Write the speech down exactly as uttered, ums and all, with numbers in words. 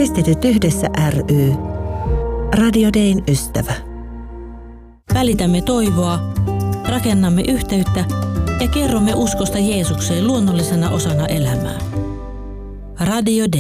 Kristityt yhdessä ry. Radio Dayn ystävä. Välitämme toivoa, rakennamme yhteyttä ja kerromme uskosta Jeesukseen luonnollisena osana elämää. Radio Day.